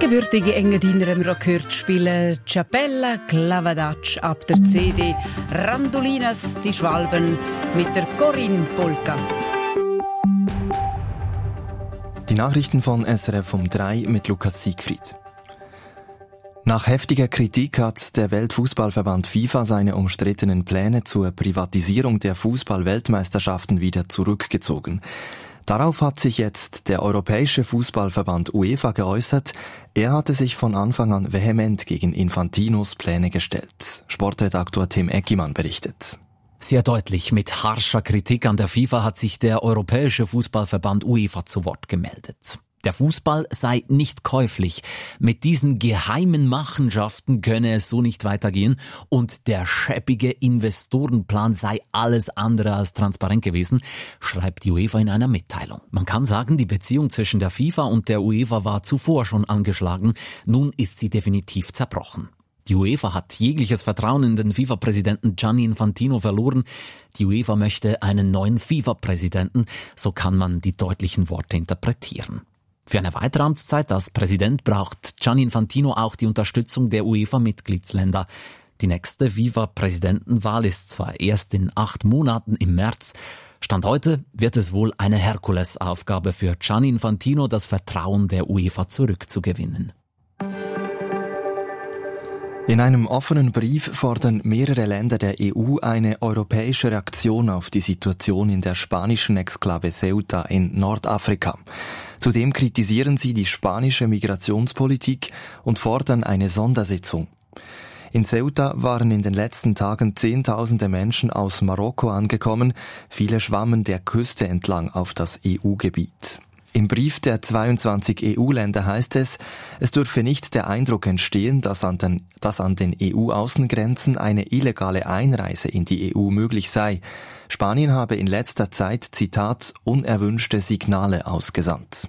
Gebürtige Engadiner haben wir auch gehört spielen Ciapella, Clavadacci ab der CD, Randolinas, die Schwalben mit der Corinne Polka. Die Nachrichten von SRF um 3 mit Lukas Siegfried. Nach heftiger Kritik hat der Weltfußballverband FIFA seine umstrittenen Pläne zur Privatisierung der Fußball-Weltmeisterschaften wieder zurückgezogen. Darauf hat sich jetzt der Europäische Fußballverband UEFA geäußert. Er hatte sich von Anfang an vehement gegen Infantinos Pläne gestellt. Sportredaktor Tim Eckimann berichtet. Sehr deutlich mit harscher Kritik an der FIFA hat sich der Europäische Fußballverband UEFA zu Wort gemeldet. Der Fußball sei nicht käuflich. Mit diesen geheimen Machenschaften könne es so nicht weitergehen und der schäbige Investorenplan sei alles andere als transparent gewesen, schreibt die UEFA in einer Mitteilung. Man kann sagen, die Beziehung zwischen der FIFA und der UEFA war zuvor schon angeschlagen, nun ist sie definitiv zerbrochen. Die UEFA hat jegliches Vertrauen in den FIFA-Präsidenten Gianni Infantino verloren. Die UEFA möchte einen neuen FIFA-Präsidenten, so kann man die deutlichen Worte interpretieren. Für eine weitere Amtszeit als Präsident braucht Gianni Infantino auch die Unterstützung der UEFA-Mitgliedsländer. Die nächste FIFA-Präsidentenwahl ist zwar erst in 8 Monaten im März. Stand heute wird es wohl eine Herkulesaufgabe für Gianni Infantino, das Vertrauen der UEFA zurückzugewinnen. In einem offenen Brief fordern mehrere Länder der EU eine europäische Reaktion auf die Situation in der spanischen Exklave Ceuta in Nordafrika. Zudem kritisieren sie die spanische Migrationspolitik und fordern eine Sondersitzung. In Ceuta waren in den letzten Tagen Zehntausende Menschen aus Marokko angekommen. Viele schwammen der Küste entlang auf das EU-Gebiet. Im Brief der 22 EU-Länder heißt es dürfe nicht der Eindruck entstehen, dass an den EU-Außengrenzen eine illegale Einreise in die EU möglich sei. Spanien habe in letzter Zeit, Zitat, unerwünschte Signale ausgesandt.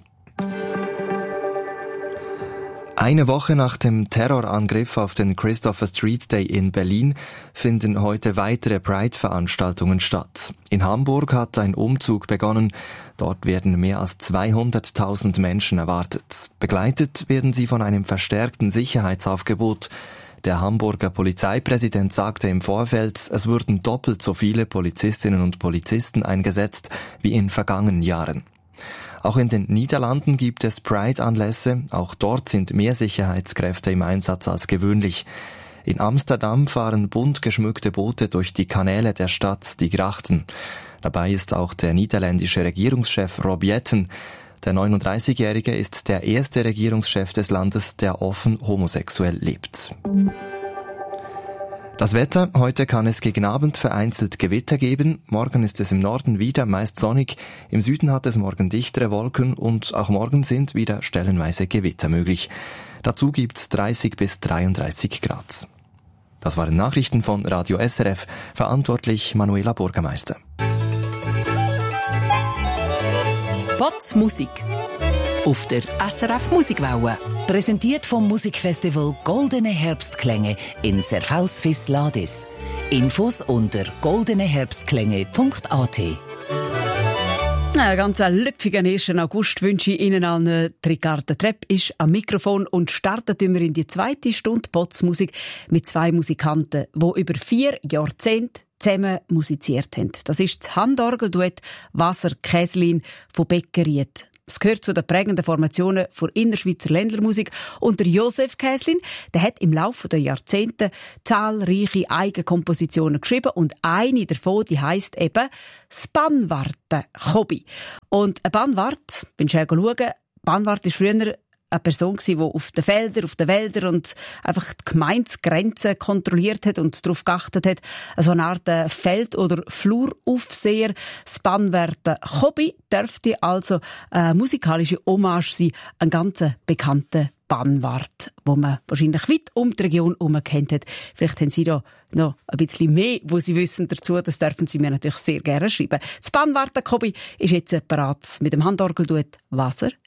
Eine Woche nach dem Terrorangriff auf den Christopher Street Day in Berlin finden heute weitere Pride-Veranstaltungen statt. In Hamburg hat ein Umzug begonnen. Dort werden mehr als 200.000 Menschen erwartet. Begleitet werden sie von einem verstärkten Sicherheitsaufgebot. Der Hamburger Polizeipräsident sagte im Vorfeld, es würden doppelt so viele Polizistinnen und Polizisten eingesetzt wie in vergangenen Jahren. Auch in den Niederlanden gibt es Pride-Anlässe. Auch dort sind mehr Sicherheitskräfte im Einsatz als gewöhnlich. In Amsterdam fahren bunt geschmückte Boote durch die Kanäle der Stadt, die Grachten. Dabei ist auch der niederländische Regierungschef Rob Jetten. Der 39-Jährige ist der erste Regierungschef des Landes, der offen homosexuell lebt. Das Wetter, heute kann es gegen Abend vereinzelt Gewitter geben. Morgen ist es im Norden wieder meist sonnig. Im Süden hat es morgen dichtere Wolken und auch morgen sind wieder stellenweise Gewitter möglich. Dazu gibt's 30 bis 33 Grad. Das waren Nachrichten von Radio SRF, verantwortlich Manuela Bürgermeister. Potz Musik auf der SRF Musikwelle. Präsentiert vom Musikfestival Goldene Herbstklänge in Serfaus-Fis-Ladis. Infos unter goldeneherbstklänge.at. Einen ganz lüpfigen 1. August wünsche ich Ihnen allen. Ricarda Trepp ist am Mikrofon und startet immer in die 2. Stunde Potzmusik mit 2 Musikanten, die über 4 Jahrzehnte zusammen musiziert haben. Das ist das Handorgelduett Wasser-Käslin von Beckeriet. Es gehört zu den prägenden Formationen der Innerschweizer Ländlermusik. Und der Josef Käslin, der hat im Laufe der Jahrzehnte zahlreiche Eigenkompositionen geschrieben und eine davon, die heisst eben «Das Bannwarte-Hobby». Und ein Bannwart, bin ich schauen, Bannwart war früher eine Person die auf den Feldern, auf den Wäldern und einfach die Gemeindsgrenzen kontrolliert hat und darauf geachtet hat. So eine Art Feld- oder Fluraufseher. Das Bannwarte Hobby dürfte also eine musikalische Hommage sein, ein ganz bekannter Bannwart, wo man wahrscheinlich weit um die Region herum kennt hat. Vielleicht haben Sie da noch ein bisschen mehr, wo Sie wissen dazu. Das dürfen Sie mir natürlich sehr gerne schreiben. Das Bannwarte Hobby ist jetzt parat mit dem Handorgelduett Wasser